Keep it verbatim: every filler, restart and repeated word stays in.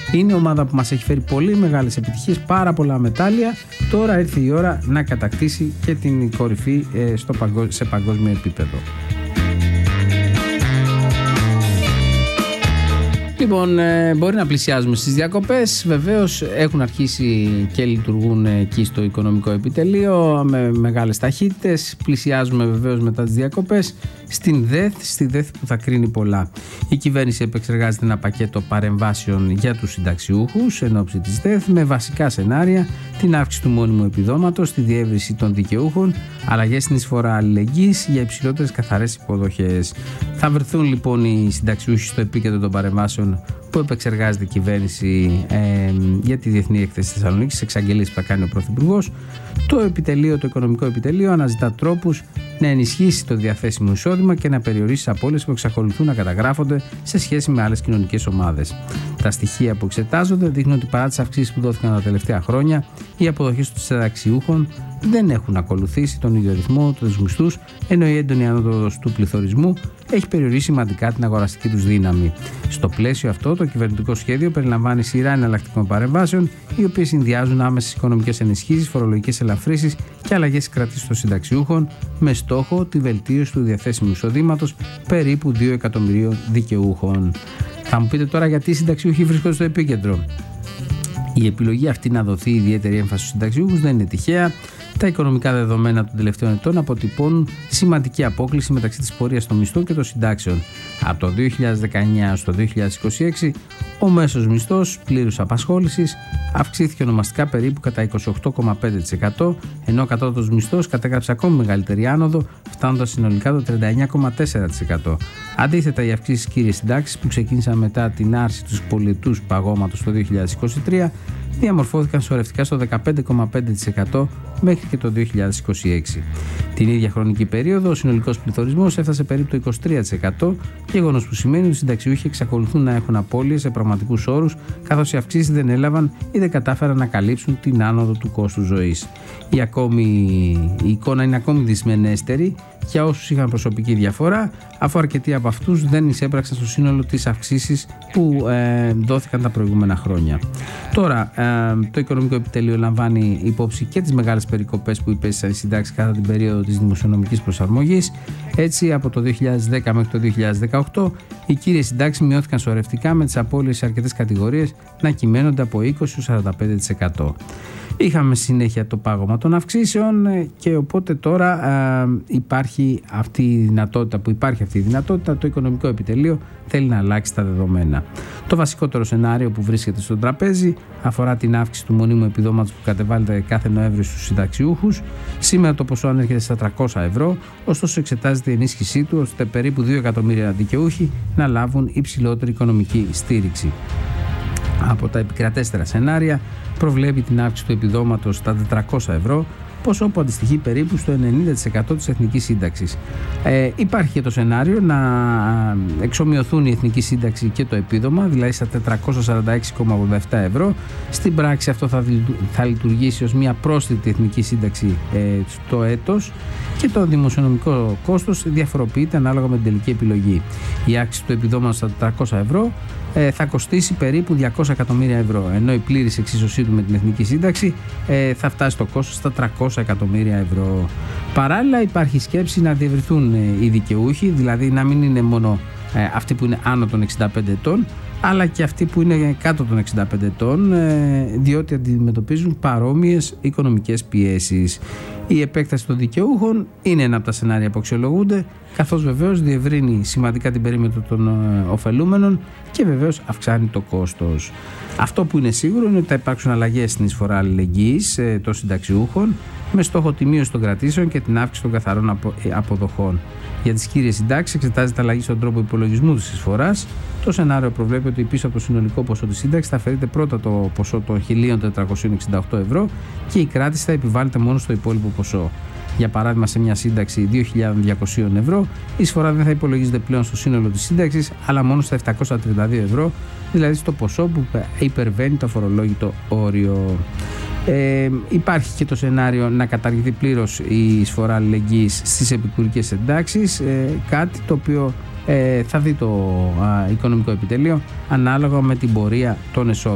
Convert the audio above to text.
Είναι ομάδα που μας έχει φέρει πολύ μεγάλες επιτυχίες, πάρα πολλά μετάλλια. Τώρα ήρθε η ώρα να κατακτήσει και την κορυφή ε, στο παγκο... σε παγκόσμιο επίπεδο. Λοιπόν, μπορεί να πλησιάζουμε στις διακοπές. Βεβαίως έχουν αρχίσει και λειτουργούν εκεί στο οικονομικό επιτελείο με μεγάλες ταχύτητες. Πλησιάζουμε βεβαίως μετά τις διακοπές στην ΔΕΘ, στη ΔΕΘ που θα κρίνει πολλά. Η κυβέρνηση επεξεργάζεται ένα πακέτο παρεμβάσεων για τους συνταξιούχους εν ώψη της ΔΕΘ με βασικά σενάρια: την αύξηση του μόνιμου επιδόματος, τη διεύρυνση των δικαιούχων, αλλαγές στην εισφορά αλληλεγγύης για υψηλότερες καθαρές υποδοχές. Θα βρεθούν λοιπόν οι συνταξιούχοι στο επίκεντρο των παρεμβάσεων που επεξεργάζεται η κυβέρνηση ε, για τη Διεθνή Έκθεση Θεσσαλονίκης, εξαγγελίες που θα κάνει ο Πρωθυπουργός. Το επιτελείο, το οικονομικό επιτελείο αναζητά τρόπους να ενισχύσει το διαθέσιμο εισόδημα και να περιορίσει τις απώλειες που εξακολουθούν να καταγράφονται σε σχέση με άλλες κοινωνικές ομάδες. Τα στοιχεία που εξετάζονται δείχνουν ότι παρά τις αυξήσεις που δόθηκαν τα τελευταία χρόνια, οι αποδοχές των συνταξιούχων δεν έχουν ακολουθήσει τον ίδιο ρυθμό τους μισθούς, ενώ η έντονη άνοδος του πληθωρισμού έχει περιορίσει σημαντικά την αγοραστική τους δύναμη. Στο πλαίσιο αυτό, το κυβερνητικό σχέδιο περιλαμβάνει σειρά εναλλακτικών παρεμβάσεων, οι οποίες συνδυάζουν άμεσες οικονομικές ενισχύσεις, φορολογικές ελαφρύσεις και αλλαγές στις κρατήσεις των συνταξιούχων, με στόχο τη βελτίωση του διαθέσιμου εισοδήματος περίπου δύο εκατομμυρίων δικαιούχων. Θα μου πείτε τώρα γιατί οι συνταξιούχοι βρίσκονται στο επίκεντρο. Η επιλογή αυτή να δοθεί ιδιαίτερη έμφαση στους συνταξιούχους δεν είναι τυχαία. Τα οικονομικά δεδομένα των τελευταίων ετών αποτυπώνουν σημαντική απόκλιση μεταξύ της πορείας των μισθών και των συντάξεων. Από το δύο χιλιάδες δεκαεννιά στο δύο χιλιάδες είκοσι έξι, ο μέσος μισθός πλήρους απασχόλησης αυξήθηκε ονομαστικά περίπου κατά είκοσι οκτώ κόμμα πέντε τοις εκατό, ενώ ο κατώτατος μισθός κατέγραψε ακόμη μεγαλύτερη άνοδο, φτάνοντας συνολικά το τριάντα εννιά κόμμα τέσσερα τοις εκατό. Αντίθετα, οι αυξήσεις στις κύριες συντάξεις που ξεκίνησαν μετά την άρση του πολιετούς παγώματος το δύο χιλιάδες είκοσι τρία διαμορφώθηκαν σωρευτικά στο δεκαπέντε κόμμα πέντε τοις εκατό μέχρι και το δύο χιλιάδες είκοσι έξι. Την ίδια χρονική περίοδο, ο συνολικός πληθωρισμός έφτασε περίπου το είκοσι τρία τοις εκατό, γεγονός που σημαίνει ότι οι συνταξιούχοι εξακολουθούν να έχουν απώλειες σε πραγματικούς όρους, καθώς οι αυξήσεις δεν έλαβαν ή δεν κατάφεραν να καλύψουν την άνοδο του κόστου ζωής. Η, ακόμη, η εικόνα είναι ακόμη δυσμενέστερη για όσους είχαν προσωπική διαφορά, αφού αρκετοί από αυτούς δεν εισέπραξαν στο σύνολο τις αυξήσεις που ε, δόθηκαν τα προηγούμενα χρόνια. Τώρα, ε, το Οικονομικό Επιτελείο λαμβάνει υπόψη και τις μεγάλες περικοπές που υπέστησαν οι συντάξεις κατά την περίοδο της δημοσιονομικής προσαρμογής. Έτσι, από το δύο χιλιάδες δέκα μέχρι το δύο χιλιάδες δεκαοκτώ, οι κύριες συντάξεις μειώθηκαν σωρευτικά, με τις απώλειες σε αρκετές κατηγορίες να κυμαίνονται από είκοσι έως σαράντα πέντε τοις εκατό. Είχαμε συνέχεια το πάγωμα των αυξήσεων και οπότε τώρα ε, υπάρχει αυτή η δυνατότητα που υπάρχει αυτή η δυνατότητα, το Οικονομικό Επιτελείο θέλει να αλλάξει τα δεδομένα. Το βασικότερο σενάριο που βρίσκεται στο τραπέζι αφορά την αύξηση του μονίμου επιδόματος που κατεβάλλεται κάθε Νοέμβριο στους συνταξιούχους. Σήμερα το ποσό ανέρχεται στα τριακόσια ευρώ, ωστόσο εξετάζεται η ενίσχυσή του ώστε περίπου δύο εκατομμύρια δικαιούχοι να λάβουν υψηλότερη οικονομική στήριξη. Από τα επικρατέστερα σενάρια προβλέπει την αύξηση του επιδόματος στα τετρακόσια ευρώ, ποσό που αντιστοιχεί περίπου στο ενενήντα τοις εκατό της εθνικής σύνταξης. Ε, υπάρχει και το σενάριο να εξομοιωθούν η εθνική σύνταξη και το επίδομα, δηλαδή στα τετρακόσια σαράντα έξι κόμμα ογδόντα επτά ευρώ. Στην πράξη αυτό θα, θα λειτουργήσει ως μια πρόσθετη εθνική σύνταξη ε, στο έτος και το δημοσιονομικό κόστος διαφοροποιείται ανάλογα με την τελική επιλογή. Η αύξηση του επιδόματος στα τετρακόσια ευρώ ε, θα κοστίσει περίπου διακόσια εκατομμύρια ευρώ, ενώ η πλήρης εξίσωσή του με την εθνική σύνταξη ε, θα φτάσει το κόστος στα τριακόσια εκατομμύρια ευρώ. Παράλληλα, υπάρχει σκέψη να διευρυθούν ε, οι δικαιούχοι, δηλαδή να μην είναι μόνο ε, αυτοί που είναι άνω των εξήντα πέντε ετών, αλλά και αυτοί που είναι κάτω των εξήντα πέντε ετών, ε, διότι αντιμετωπίζουν παρόμοιες οικονομικές πιέσεις. Η επέκταση των δικαιούχων είναι ένα από τα σενάρια που αξιολογούνται, καθώς βεβαίως διευρύνει σημαντικά την περίμετρο των ε, ωφελούμενων και βεβαίως αυξάνει το κόστος. Αυτό που είναι σίγουρο είναι ότι θα υπάρξουν αλλαγές στην εισφορά αλληλεγγύης ε, των συνταξιούχων, με στόχο τη μείωση των κρατήσεων και την αύξηση των καθαρών απο, ε, αποδοχών. Για τις κύριες συντάξεις εξετάζεται αλλαγή στον τρόπο υπολογισμού της εισφοράς. Το σενάριο προβλέπει ότι πίσω από το συνολικό ποσό της σύνταξης θα αφαιρείται πρώτα το ποσό των χίλια τετρακόσια εξήντα οκτώ ευρώ και η κράτηση θα επιβάλλεται μόνο στο υπόλοιπο ποσό. Για παράδειγμα, σε μια σύνταξη δύο χιλιάδες διακόσια ευρώ, η εισφορά δεν θα υπολογίζεται πλέον στο σύνολο της σύνταξης, αλλά μόνο στα επτακόσια τριάντα δύο ευρώ, δηλαδή στο ποσό που υπερβαίνει το αφορολόγητο όριο. Ε, υπάρχει και το σενάριο να καταργηθεί πλήρως η εισφορά αλληλεγγύης στις επικουρικές εντάξεις, ε, κάτι το οποίο ε, θα δει το α, Οικονομικό Επιτελείο ανάλογα με την πορεία των εσόδων.